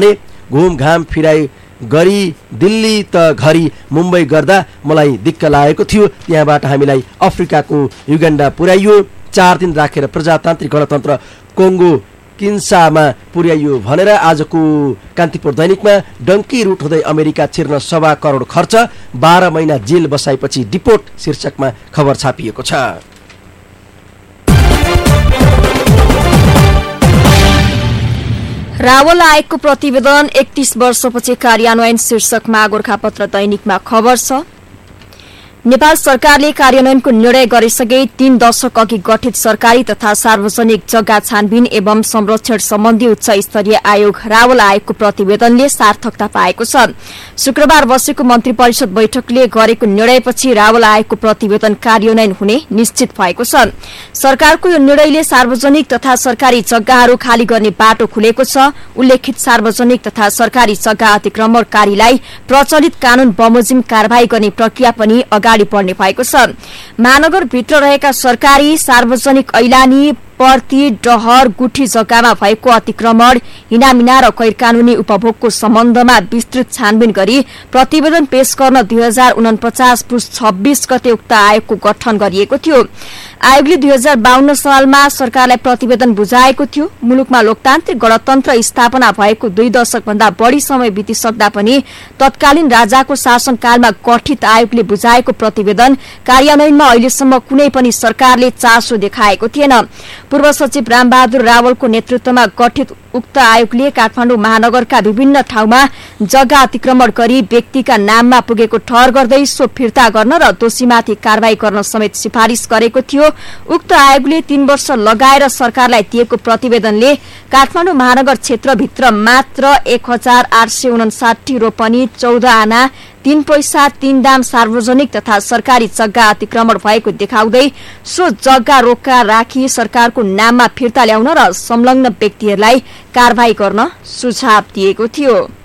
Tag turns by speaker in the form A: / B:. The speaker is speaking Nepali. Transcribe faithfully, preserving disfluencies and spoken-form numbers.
A: भने घुमघाम फिराई गरी दिल्ली त घरी मुम्बई गर्दा मलाई दिक्क लागेको थियो। त्यहाँबाट हामीलाई अफ्रिकाको युगान्डा पुर्याइयो। चार दिन राखेर प्रजातान्त्रिक गणतन्त्र कोङ्गो किन्सामा पुर्याइयो भनेर आजको कान्तिपुर दैनिकमा डङ्की रुट हुँदै अमेरिका छिर्न सवा करोड खर्च, बाह्र महिना जेल बसाएपछि डिपोर्ट शीर्षकमा खबर छापिएको छ।
B: रावल आयोगको प्रतिवेदन एकतीस वर्षपछि कार्यान्वयन शीर्षकमा गोरखापत्र दैनिकमा खबर छ। नेपाल सरकारले कार्यान्वयनको निर्णय गरिसके तीन दशक अघि गठित सरकारी तथा सार्वजनिक जग्गा छानबिन एवं संरक्षण सम्बन्धी उच्च स्तरीय आयोग रावल आयोगको प्रतिवेदनले सार्थकता पाएको छ। शुक्रबार बसेको मन्त्री परिषद बैठकले गरेको निर्णयपछि रावल आयोगको प्रतिवेदन कार्यान्वयन हुने निश्चित भएको छ। सरकारको यो निर्णयले सार्वजनिक तथा सरकारी जग्गाहरू खाली गर्ने बाटो खुलेको छ। उल्लेखित सार्वजनिक तथा सरकारी जग्गा अतिक्रमणकारीलाई प्रचलित कानून बमोजिम कारवाही गर्ने प्रक्रिया पनि अगाडि बढ्ने भएको छ। महानगरभित्र रहेका सरकारी सार्वजनिक ऐलानी पर्ती डहर गुठी जग्गामा भएको अतिक्रमण हिनामिना र गैरकानूनी उपभोगको सम्बन्धमा विस्तृत छानबिन गरी प्रतिवेदन पेश गर्न दुई हजार उनपचास पुस छब्बीस गते उक्त आयोगको गठन गरिएको थियो। आयोगले दुई हजार बाहन्न सालमा सरकारलाई प्रतिवेदन बुझाएको थियो। मुलुकमा लोकतान्त्रिक गणतन्त्र स्थापना भएको दुई दशक भन्दा बढ़ी समय बितिसक्दा पनि तत्कालीन राजाको शासनकालमा गठित आयोगले बुझाएको प्रतिवेदन कार्यान्वयनमा अहिलेसम्म कुनै पनि सरकारले चासो देखाएको थिएन। पूर्व सचिव रामबहादुर रावलको नेतृत्वमा गठित उक्त आयोगले काठमाडौँ महानगरका विभिन्न ठाउँमा जग्गा अतिक्रमण गरी व्यक्तिका नाममा पुगेको ठहर गर्दै सो फिर्ता गर्न र दोषीमाथि कारवाही गर्न समेत सिफारिश गरेको थियो। उक्त आयोगले तीन वर्ष लगाएर सरकारलाई दिएको प्रतिवेदनले काठमाडौँ महानगर क्षेत्रभित्र मात्र एक हजार आठ सय उनासाठी रोपनी चौध आना तीन पैसा तीन दाम सार्वजनिक तथा सरकारी जग्गा अतिक्रमण भएको देखाउँदै सो जग्गा रोक्का राखी सरकारको नाममा फिर्ता ल्याउन र संलग्न व्यक्तिहरूलाई कारवाही गर्न सुझाव दिएको थियो।